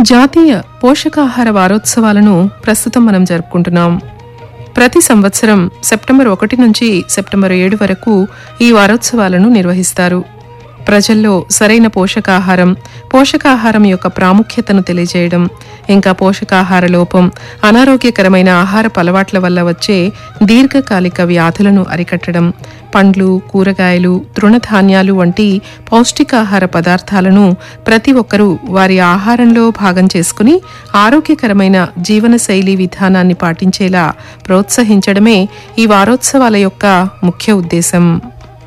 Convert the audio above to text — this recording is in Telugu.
జాతీయ పోషకాహార వారోత్సవాలను ప్రస్తుతం మనం జరుపుకుంటున్నాం. ప్రతి సంవత్సరం సెప్టెంబర్ 1 నుంచి సెప్టెంబర్ 7 వరకు ఈ వారోత్సవాలను నిర్వహిస్తారు. ప్రజల్లో సరైన పోషకాహారం యొక్క ప్రాముఖ్యతను తెలియజేయడం, ఇంకా పోషకాహార లోపం, అనారోగ్యకరమైన ఆహారపు అలవాట్ల వల్ల వచ్చే దీర్ఘకాలిక వ్యాధులను అరికట్టడం, పండ్లు, కూరగాయలు, తృణధాన్యాలు వంటి పౌష్టికాహార పదార్థాలను ప్రతి ఒక్కరూ వారి ఆహారంలో భాగం చేసుకుని ఆరోగ్యకరమైన జీవనశైలి విధానాన్ని పాటించేలా ప్రోత్సహించడమే ఈ వారోత్సవాల యొక్క ముఖ్య ఉద్దేశం.